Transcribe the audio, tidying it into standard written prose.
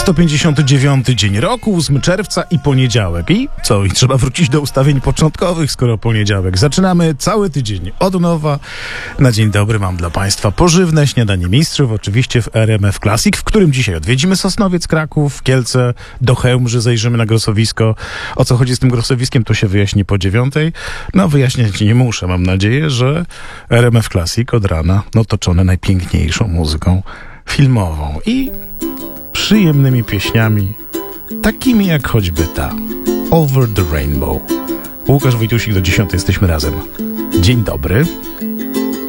159 dzień roku, 8 czerwca i poniedziałek. I co? I trzeba wrócić do ustawień początkowych, skoro poniedziałek. Zaczynamy cały tydzień od nowa. Na dzień dobry mam dla Państwa pożywne śniadanie mistrzów, oczywiście w RMF Classic, w którym dzisiaj odwiedzimy Sosnowiec, Kraków, Kielce, do Chełmży zajrzymy na grosowisko. O co chodzi z tym grosowiskiem, to się wyjaśni po 9:00. No, wyjaśniać nie muszę. Mam nadzieję, że RMF Classic od rana otoczone najpiękniejszą muzyką filmową i przyjemnymi pieśniami, takimi jak choćby ta Over the Rainbow. Łukasz Wojtusik, do 10:00 jesteśmy razem. Dzień dobry.